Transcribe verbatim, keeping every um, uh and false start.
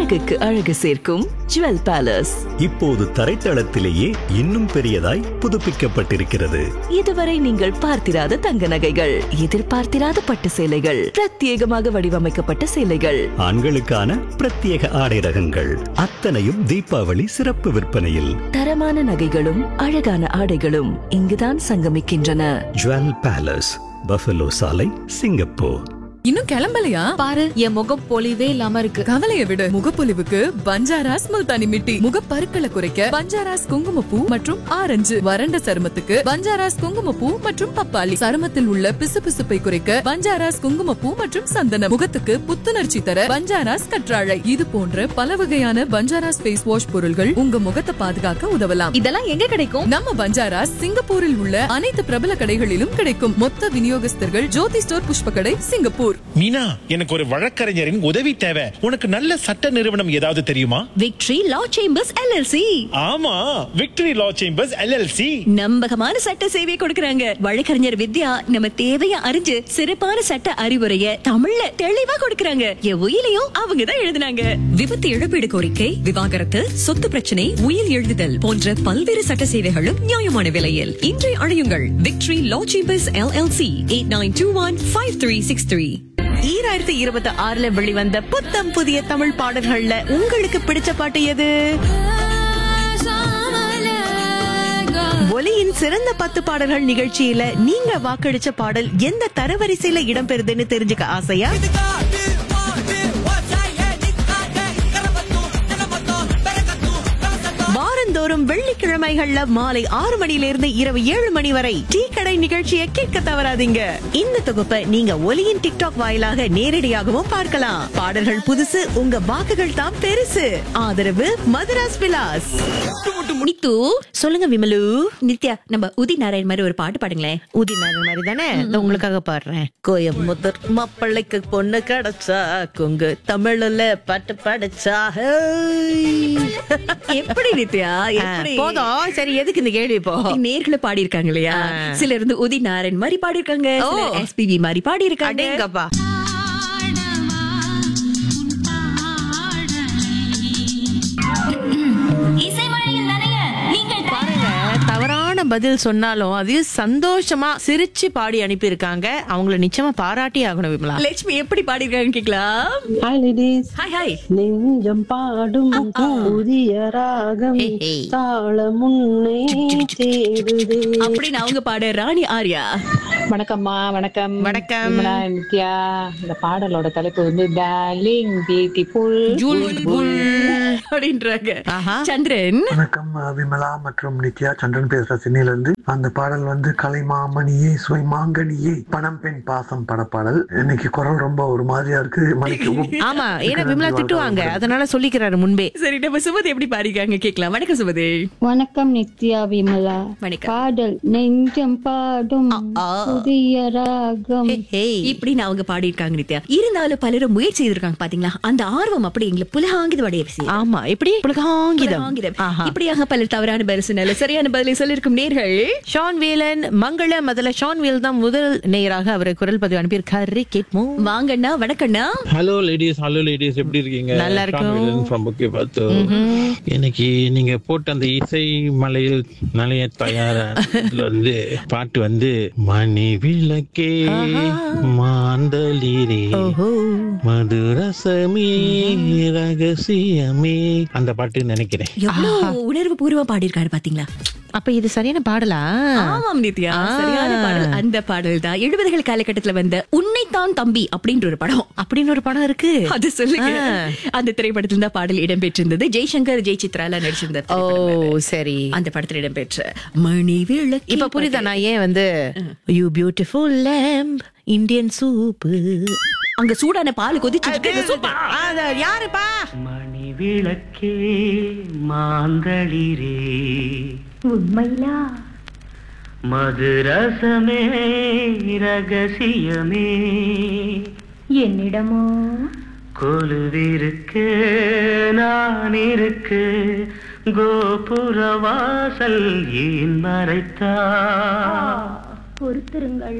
அழகுக்கு அழகு சேர்க்கும் ஜுவல் பேலஸ். இப்போது தரைத்தளத்திலேயே இன்னும் பெரியதாய் புதுப்பிக்கப்பட்டிருக்கிறது. இதுவரை நீங்கள் பார்த்திராத தங்க நகைகள், எதிர்பார்த்திராத பட்டு சேலைகள், பிரத்யேகமாக வடிவமைக்கப்பட்ட சேலைகள், ஆண்களுக்கான பிரத்யேக ஆடை ரகங்கள் அத்தனையும் தீபாவளி சிறப்பு விற்பனையில். தரமான நகைகளும் அழகான ஆடைகளும் இங்குதான் சங்கமிக்கின்றன. ஜுவல் பேலஸ், பஃபலோ சாலை, சிங்கப்பூர். இன்னும் கிளம்பலையா? பாரு, என் முகம் பொலிவே இல்லாம இருக்கு. கவலைய விடு, முகப்பொலிவுக்கு பஞ்சாராஸ் முல்தானி மிட்டி. முகப்பருக்களை குறைக்க பஞ்சாராஸ் குங்குமப்பூ மற்றும் ஆரஞ்சு. வறண்ட சருமத்துக்கு பஞ்சாராஸ் குங்குமப்பூ மற்றும் பப்பாளி. சருமத்தில் உள்ள பிசுபிசுப்பை குறைக்க பஞ்சாராஸ் குங்குமப்பூ மற்றும் சந்தனம். முகத்துக்கு புத்துணர்ச்சி தர பஞ்சாராஸ் கற்றாழை. இது போன்ற பல வகையான பஞ்சாராஸ் ஃபேஸ் வாஷ் பொருள்கள் உங்க முகத்தை பாதுகாக்க உதவலாம். இதெல்லாம் எங்க கிடைக்கும்? நம்ம பஞ்சாராஸ் சிங்கப்பூரில் உள்ள அனைத்து பிரபல கடைகளிலும் கிடைக்கும். மொத்த விநியோகஸ்தர்கள் ஜோதி ஸ்டோர் புஷ்ப கடை, சிங்கப்பூர். மீனா, எனக்கு ஒரு வழக்கறிஞரின் உதவி தேவை. உனக்கு நல்ல சட்ட நிறுவனம் ஏதாவது தெரியுமா? விக்டரி லா சேம்பர்ஸ் எல்எல்சி. ஆமா, விக்டரி லா சேம்பர்ஸ் எல்எல்சி நம்பகமான சட்ட சேவை கொடுக்கறாங்க. வழக்கறிஞர் வித்யா நம்ம தேவைய அறிஞ்சு சிறப்பான சட்ட அறிவுரைய தமிழ்ல தெளிவா கொடுக்கறாங்க. என் உயிலையும் அவங்க தான் எழுதுனாங்க. விபத்து இழப்பீடு கோரிக்கை, விவாகரத்து, சொத்து பிரச்சனை, உயில் எழுதுதல் போன்ற பல்வேறு சட்ட சேவைகளும் நியாயமான விலையில். இன்றை அழையுங்கள் விக்டரி லா chambers LLC eight nine two one five three six three. ஈராயிரத்தி இருபத்தி ஆறுல வெளிவந்த புத்தம் புதிய தமிழ் பாடல்கள்ல உங்களுக்கு பிடிச்ச பாட்டு எது? ஒலியின் சிறந்த பத்து பாடல்கள் நிகழ்ச்சியில நீங்க வாக்களிச்ச பாடல் எந்த தரவரிசையில இடம்பெறுதுன்னு தெரிஞ்சுக்க ஆசையா? வாரந்தோறும் வெள்ளிக்கிழமைகள்ல மாலை ஆறு மணியிலிருந்து இரவு ஏழு மணி வரை டீ கடை நிகழ்ச்சியை கேட்க தவறாதீங்க. இந்த தொகுப்பை நீங்க ஒலியின் டிக்டாக் வாயிலாக நேரடியாகவும் பார்க்கலாம். பாடல்கள் புதுசு, உங்க வாக்குகள் தான் பெருசு. ஆதரவு மதுராஸ் விலாஸ். நித்து, சொல்லுங்க விமலு. நித்யா, நம்ம உதி நாராயண் மாதிரி ஒரு பாட்டு பாடுங்களேன். உதி நாராயண் மாதிரி தானே? உங்களுக்காக பாடுறேன். கோயம்புத்தூர் மாப்பிள்ளைக்கு பொண்ணு கிடைச்சா, கொங்கு தமிழ்ல பாட்டு படிச்சா. எப்படி நித்யா? எப்படி? போதும், சரி, எதுக்கு இந்த கேள்வி? இப்போ நேர்களை பாடி இருக்காங்க இல்லையா? சில இருந்து உதி நாராயண் மாதிரி பாடி இருக்காங்க, எஸ்பிபி மாதிரி பாடி இருக்காங்க. தவறான பதில் சொன்னாலும் அது சந்தோஷமா சிரிச்சு பாடி அனுப்பி இருக்காங்க. அவங்கள நிச்சயமா பாராட்டி ஆகணும். விமலா, லட்சுமி எப்படி பாடி இருக்காங்க கேக்கலாம். Hi ladies. Hi hi. நெஞ்சம் பாடும் புதிய ராகம் தாள முன்னே தேடுதே. அப்படின்னு அவங்க பாட ராணி ஆர்யா. வணக்கம்மா. வணக்கம். வணக்கம் நித்யா. இந்த பாடலோட தலைப்பு வந்து டார்லிங் பியூட்டிஃபுல் அப்படின்றாங்க. சந்திரன். வணக்கம் விமலா மற்றும் நித்யா. சந்திரன் பேசுற சென்னையில இருந்து. அந்த பாடல் வந்து கலைமாமணியே சுவை மாங்கனியே பணம் பெண் பாசம் படப்பாடல். இன்னைக்கு குரல் ரொம்ப ஒரு மாதிரியா இருக்கு, மன்னிக்கவும். ஆமா, ஏன்னா விமலா திட்டுவாங்க, அதனால சொல்லிக்கிறாரு முன்பே. சரி, நம்ம சுமதி எப்படி பாடிக்காங்க கேட்கலாம். வணக்கம் சுமதி. வணக்கம் நித்யா, விமலா. வணக்கம். பாடல் நெஞ்சம் பாடும் புதிய ராகம் இப்படின்னு அவங்க பாடி இருக்காங்க நித்யா. இருந்தாலும் பலரும் முயற்சி செய்திருக்காங்க பாத்தீங்களா? அந்த ஆர்வம் அப்படி எங்களை புலகாங்கித வடைய. ஆமா, எப்படி புலகாங்கிதம். இப்படியாக பலர் தவறான பதில் சொன்னால சரியான பதிலை சொல்லிருக்கும் நேர்கள். ஷான் வேலன் மங்கள முதல்ல ஷான் வேல் தான் முதல் நேயராக அவரை குரல் பதிவு அனுப்பியிருக்காரு. கேட்போம். வாங்கண்ணா. வணக்கண்ணா. Hello ladies. ஹலோ லேடிஸ், எப்படி இருக்கீங்க? நல்லா இருக்கும். இன்னைக்கு நீங்க போட்ட அந்த இசை மலையில் நலைய தயார வந்து பாட்டு வந்து மணி விளக்கே மாந்தளிரே மதுரசமே ரகசியமே, அந்த பாட்டு நினைக்கிறேன். எவ்வளவு உணர்வு பூர்வமா பாடியிருக்காரு பாத்தீங்களா? அப்ப இது சரியான பாடலா? ஆமாம் நித்யா, சரியான பாடல். அந்த பாடல் தான் எழுபதுகள் காலகட்டத்துல வந்த உன்னைத்தான் தம்பி அப்படின்ற ஒரு படம். அப்படின்னு ஒரு படம் இருக்கு, அது சொல்லுங்க. அந்த திரைப்படத்துல தான் பாடல் இடம்பெற்றிருந்தது. ஜெய்சங்கர், ஜெய் சித்ரால நடிச்சிருந்த. ஓ சரி, அந்த படத்துல இடம்பெற்ற மணி விளக்கு. இப்ப புரியுதா நான் ஏன் வந்து you beautiful lamp Indian soup அங்க சூடான பால் கொதிச்சு யாருப்பா? மணி விளக்கே மாந்தளிரே உண்மையிலா மதுரசமே ரகசியமே என்னிடமோ கொலுவிருக்கு நான் இருக்கு கோபுர வாசல் ஏன் மறைத்தா பொறுத்திருங்கள்.